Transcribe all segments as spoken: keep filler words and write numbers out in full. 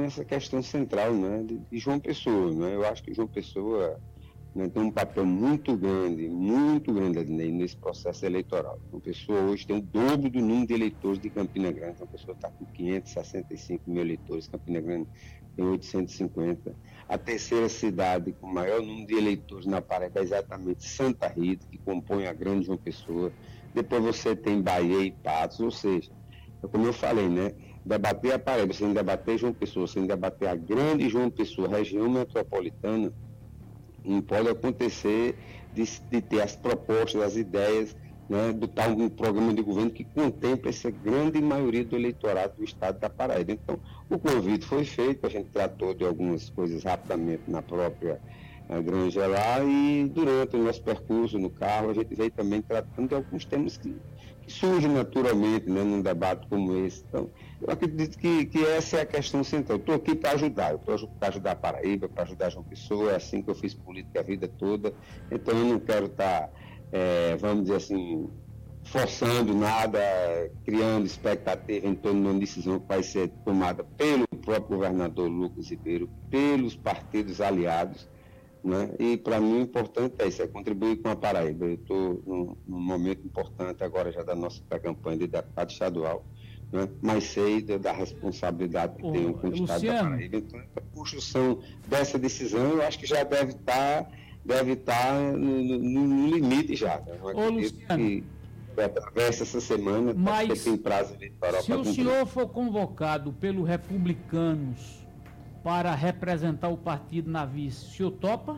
com essa questão central, né, de, de João Pessoa. Né? Eu acho que João Pessoa, né, tem um papel muito grande, muito grande nesse processo eleitoral. João Pessoa hoje tem o dobro do número de eleitores de Campina Grande. João Pessoa está com quinhentos e sessenta e cinco mil eleitores, Campina Grande tem oitocentos e cinquenta. A terceira cidade com o maior número de eleitores na Paraíba é exatamente Santa Rita, que compõe a grande João Pessoa. Depois você tem Bahia e Patos, ou seja, como eu falei, né? Debater a Paraíba sem debater João Pessoa, sem debater a grande João Pessoa, região metropolitana, não pode acontecer de, de ter as propostas, as ideias, né, do tal um programa de governo que contemple essa grande maioria do eleitorado do estado da Paraíba. Então, o convite foi feito, a gente tratou de algumas coisas rapidamente na própria a granja lá, e durante o nosso percurso no carro a gente veio também tratando de alguns temas que, que surgem naturalmente, né, num debate como esse. Então, eu acredito que, que essa é a questão central. Estou aqui para ajudar, eu estou para ajudar a Paraíba, para ajudar João Pessoa, é assim que eu fiz política a vida toda, então eu não quero estar, é, vamos dizer assim, forçando nada, criando expectativa em torno de uma decisão que vai ser tomada pelo próprio governador Lucas Ribeiro, pelos partidos aliados, né? E para mim o importante é isso, é contribuir com a Paraíba. Eu estou num, num momento importante agora já da nossa campanha de deputado estadual, né? Mas sei da, da responsabilidade que Ô, tenho com o Luciano, estado da Paraíba. Então, a construção dessa decisão eu acho que já deve estar deve estar no, no, no limite já. Né? Eu Ô, Luciano, que atravessa essa semana, mas tem prazo eleitoral. Se o cumprir. senhor for convocado pelos republicanos para representar o partido na vice, o senhor topa?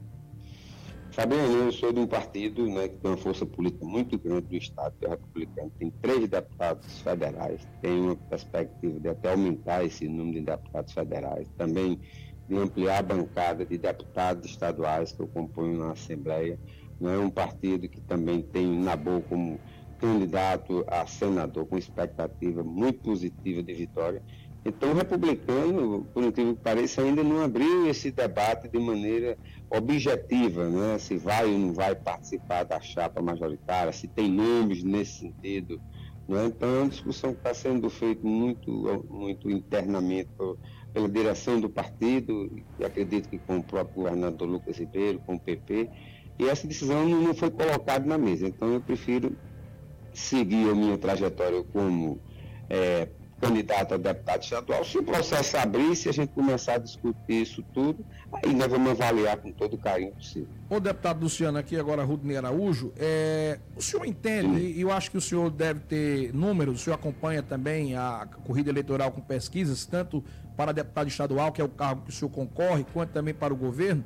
Fabiano, eu sou de um partido, né, que tem uma força política muito grande no estado, que é o republicano. Tem três deputados federais, tem uma perspectiva de até aumentar esse número de deputados federais, também de ampliar a bancada de deputados estaduais que eu componho na Assembleia. Não é um partido que também tem o Nabor como candidato a senador, com expectativa muito positiva de vitória. Então, o republicano, por incrível que pareça, ainda não abriu esse debate de maneira objetiva, né? Se vai ou não vai participar da chapa majoritária, se tem nomes nesse sentido. Né? Então, é uma discussão que está sendo feita muito, muito internamente pela direção do partido, e acredito que com o próprio governador Lucas Ribeiro, com o P P, e essa decisão não foi colocada na mesa. Então, eu prefiro seguir a minha trajetória como é, candidato a deputado estadual. Se o processo abrir, se a gente começar a discutir isso tudo, aí nós vamos avaliar com todo o carinho possível. Ô deputado Luciano, aqui agora Rudney Araújo, é, o senhor entende, e eu acho que o senhor deve ter números, o senhor acompanha também a corrida eleitoral com pesquisas, tanto para deputado estadual, que é o cargo que o senhor concorre, quanto também para o governo,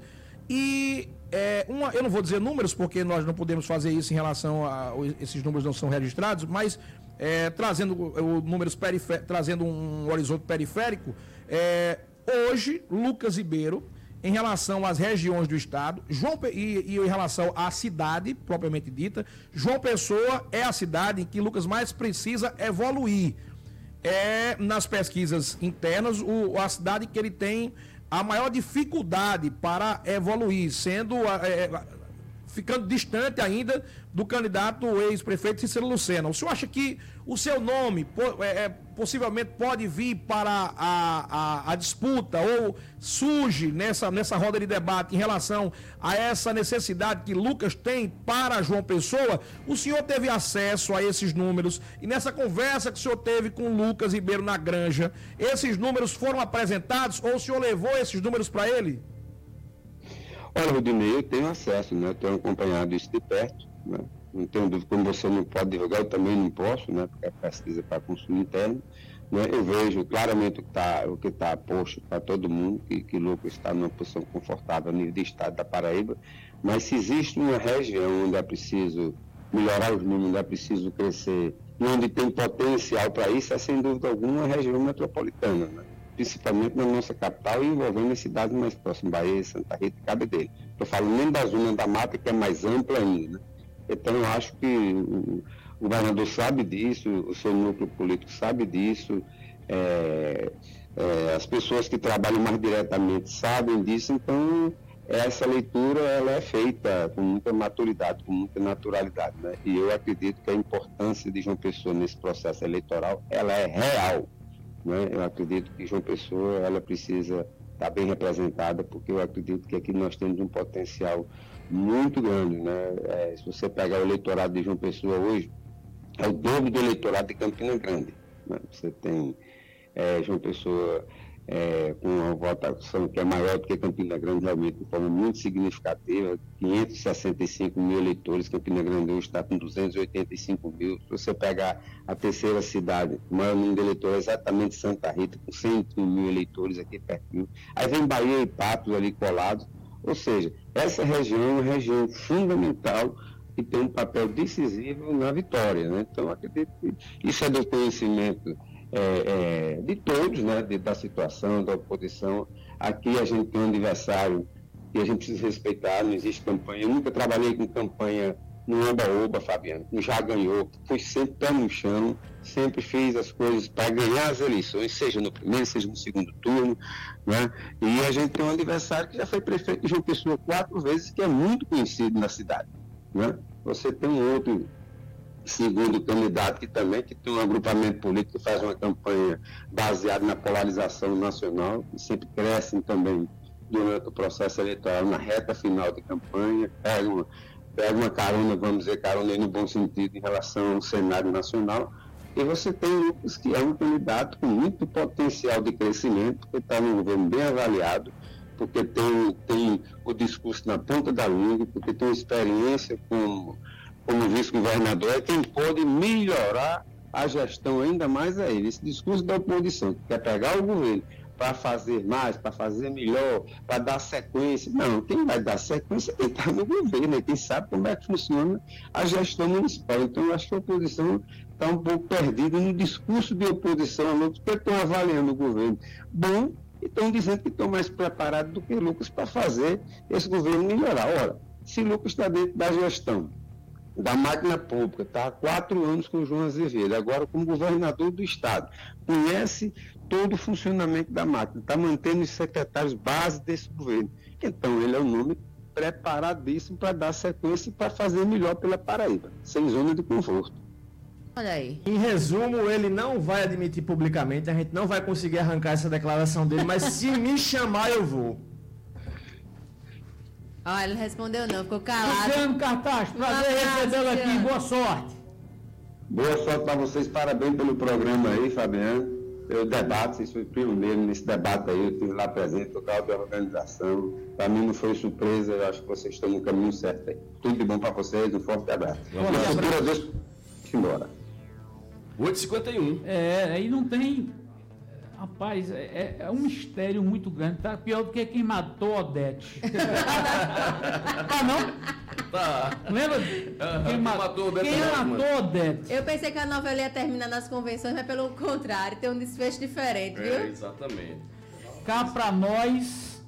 e é, uma, eu não vou dizer números, porque nós não podemos fazer isso em relação a, esses números não são registrados, mas é, trazendo o, números perifé- trazendo um horizonte periférico, é, hoje, Lucas Ribeiro, em relação às regiões do estado, João, e, e em relação à cidade, propriamente dita, João Pessoa é a cidade em que Lucas mais precisa evoluir. É, nas pesquisas internas, o, a cidade que ele tem a maior dificuldade para evoluir, sendo é, ficando distante ainda do candidato ex-prefeito Cícero Lucena. O senhor acha que o seu nome é, possivelmente pode vir para a, a, a disputa ou surge nessa, nessa roda de debate em relação a essa necessidade que Lucas tem para João Pessoa? O senhor teve acesso a esses números e nessa conversa que o senhor teve com Lucas Ribeiro na Granja, esses números foram apresentados ou o senhor levou esses números para ele? Olha, Rudinei, eu tenho acesso, né? Eu tenho acompanhado isso de perto, né? Não tenho dúvida, como você não pode divulgar, eu também não posso, né? Porque a pesquisa é para consumo interno, né? Eu vejo claramente o que está o que tá posto para todo mundo, que, que Lucas está numa posição confortável a nível de estado da Paraíba, mas se existe uma região onde é preciso melhorar os números, onde é preciso crescer, e onde tem potencial para isso, é sem dúvida alguma a região metropolitana, né? Principalmente na nossa capital e envolvendo as cidades mais próximas, Bahia, Santa Rita, cabe dele. Estou falando nem da zona da mata, que é mais ampla ainda, né? Então, eu acho que o, o governador sabe disso, o seu núcleo político sabe disso, é, é, as pessoas que trabalham mais diretamente sabem disso, então, essa leitura ela é feita com muita maturidade, com muita naturalidade, né? E eu acredito que a importância de João Pessoa nesse processo eleitoral, ela é real. né? Eu acredito que João Pessoa ela precisa estar bem representada, porque eu acredito que aqui nós temos um potencial muito grande, né? É, se você pegar o eleitorado de João Pessoa hoje, é o dobro do eleitorado de Campina Grande, né? Você tem é, João Pessoa é, com uma votação que é maior do que Campina Grande, realmente de forma muito significativa, quinhentos e sessenta e cinco mil eleitores, Campina Grande hoje está com duzentos e oitenta e cinco mil. Se você pegar a terceira cidade, o maior número de eleitores é exatamente Santa Rita, com cento e um mil eleitores aqui pertinho. Aí vem Bahia e Patos ali colados, ou seja, essa região é uma região fundamental e tem um papel decisivo na vitória, né? Então, acredito que isso é do conhecimento É, é, de todos, né, de, da situação, da oposição. Aqui a gente tem um adversário que a gente precisa respeitar, não existe campanha. Eu nunca trabalhei com campanha no oba-oba, Fabiano, que já ganhou, foi sempre pé no chão, sempre fez as coisas para ganhar as eleições, seja no primeiro, seja no segundo turno, né? E a gente tem um adversário que já foi prefeito de João Pessoa quatro vezes, que é muito conhecido na cidade, né? Você tem um outro segundo candidato que também que tem um agrupamento político que faz uma campanha baseada na polarização nacional, que sempre crescem também durante o processo eleitoral, na reta final de campanha, pega uma, pega uma carona, vamos dizer, carona aí no bom sentido, em relação ao cenário nacional. E você tem o Lucas, que é um candidato com muito potencial de crescimento, porque está num governo bem avaliado, porque tem, tem o discurso na ponta da língua, porque tem experiência como como vice-governador, é quem pode melhorar a gestão ainda mais a ele. Esse discurso da oposição, que quer pegar o governo para fazer mais, para fazer melhor, para dar sequência. Não, quem vai dar sequência é quem está no governo, é quem sabe como é que funciona a gestão municipal. Então, eu acho que a oposição está um pouco perdida no discurso de oposição, porque estão avaliando o governo bom e estão dizendo que estão mais preparados do que Lucas para fazer esse governo melhorar. Ora, se Lucas está dentro da gestão da máquina pública, está há quatro anos com o João Azevedo, agora como governador do estado, conhece todo o funcionamento da máquina, está mantendo os secretários base desse governo. Então, ele é um nome preparadíssimo para dar sequência e para fazer melhor pela Paraíba, sem zona de conforto. Olha aí. Em resumo, ele não vai admitir publicamente, a gente não vai conseguir arrancar essa declaração dele, mas se me chamar, eu vou. Ah, ele não respondeu não, ficou calado. Luciano Cartaz, prazer recebê-lo aqui, boa sorte. Boa sorte para vocês, parabéns pelo programa aí, Fabiano, pelo debate, vocês foram pioneiros nesse debate aí, eu estive lá presente, total da organização, para mim não foi surpresa, eu acho que vocês estão no caminho certo aí. Tudo de bom para vocês, um forte abraço. Segura Deus, embora. oito e cinquenta e um. É, aí não tem... Rapaz, é, é um mistério muito grande. Tá pior do que quem matou Odete. Ah, não? Tá. Lembra? Uhum, quem, ma matou Odete? Quem matou Odete? Eu pensei que a novela ia terminar nas convenções, mas pelo contrário, tem um desfecho diferente, viu? É, exatamente. Cá pra nós,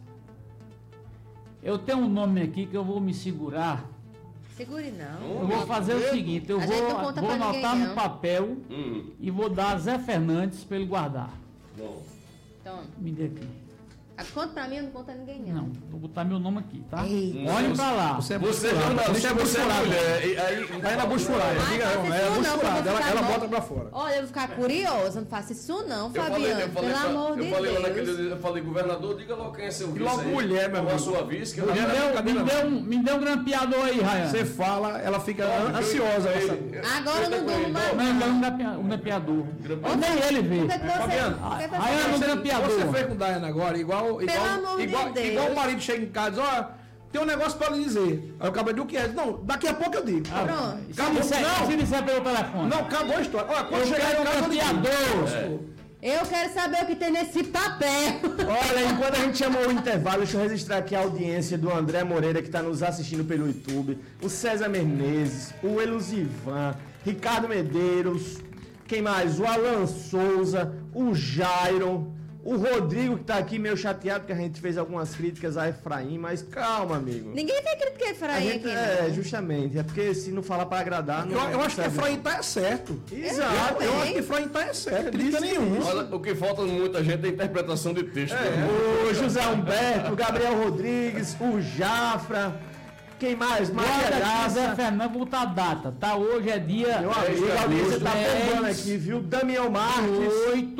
eu tenho um nome aqui que eu vou me segurar. Segure não. Eu vou fazer o seguinte, eu A vou, gente não conta vou pra anotar ninguém, no não. papel Hum, e vou dar a Zé Fernandes para ele guardar. bom. Toma. Me dê aqui. A conta pra mim, eu não conta ninguém não. Não, vou botar meu nome aqui, tá? Ei. Olhem pra lá. Você é Você, busfurado. não, Você é você é busfurado. mulher. E aí, Tá aí na busfurada. Ai, Diga faça não, isso é não, busfurada. que eu vou Ela, ficar ela mal. bota pra fora. Olha, eu vou ficar curiosa, não faça isso não, Eu falei, Fabiano. eu falei, Pelo pra- amor eu de falei lá Deus. naquele dia, eu falei, governador, diga logo quem é seu vice. logo aí. mulher, meu Qual a amigo. sua vice, que Mulher Me ela- não é deu, brincadeira, me, deu, um- me deu um grampeador aí, Ryan. Você fala, ela fica ansiosa. Ele- essa- Agora eu não durmo mais. Não, me deu um grampeador. Um grampeador. Nem ele vê. Por que que você- Fabiano, por que que você- Ryan no grampeador. Você fez com o Daiane agora, igual, igual, amor de igual, Deus. igual o marido chega em casa e diz, ó, tem um negócio pra lhe dizer. Aí o cabelo do que é? Não, daqui a pouco eu digo. Pronto. Se Acabou, disser, não. se disser pelo telefone. Não, acabou a história. Olha, quando Eu chegar quero em um casa, eu digo. grampeador. Eu quero saber o que tem nesse papel. Olha, enquanto a gente chamou o intervalo, deixa eu registrar aqui a audiência do André Moreira, que está nos assistindo pelo YouTube, o César Menezes, o Elusivan, Ricardo Medeiros, quem mais? O Alan Souza, o Jairon, o Rodrigo, que está aqui meio chateado, porque a gente fez algumas críticas a Efraim, mas calma, amigo. Ninguém tem crítica A Efraim gente, aqui, é, não. justamente, é porque se não falar para agradar... Não, Eu, eu acho que serve. Efraim tá é certo. Exato. Eu também. acho que Efraim tá é certo. Crítica Disse nenhuma. Olha, o que falta muita gente é interpretação de texto. O José Humberto, o Gabriel Rodrigues, o Jafra, quem mais? Maria Guarda aqui, Zé Graça. Fernando, vou botar a data, tá? Hoje é dia Meu amigo, a audiência tá bombando aqui, viu? Damião Marques. oito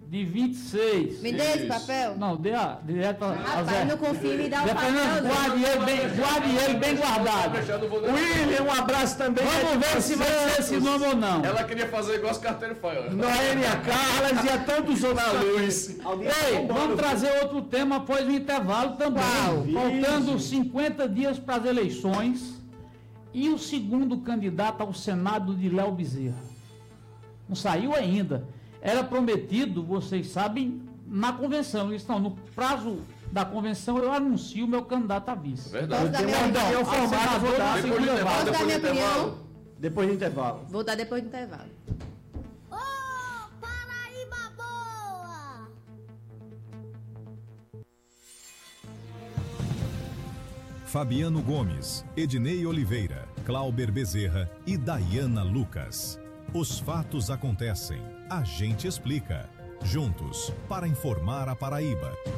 de vinte e seis. Me dê esse Isso. papel. Não, dê a, direto a, a Rapaz, Zé. não confia em me dar o Zé papel. Fernando, não. guarde ele bem, guarde ele bem guardado. Deixar, não vou dar. William, um abraço também. Vamos ver se vai ser esse nome ou não. Ela queria fazer igual as carteiras faz. Noêmia Carlas e a tantos outros. Na luz. Ei, vamos trazer outro tema após o intervalo também. Faltando cinquenta dias para as eleições e o segundo candidato ao Senado de Léo Bezerra. Não saiu ainda. Era prometido, vocês sabem, na convenção. Eles estão no prazo da convenção, eu anuncio o meu candidato a vice. Verdade. Posso dar minha Tem opinião? o formato, vou dar. Depois do intervalo, Posso dar depois do minha intervalo. opinião? Depois do intervalo. Vou dar depois do intervalo. Ô, Paraíba boa! Fabiano Gomes, Ednei Oliveira, Clauber Bezerra e Dayana Lucas. Os fatos acontecem, a gente explica. Juntos para informar a Paraíba.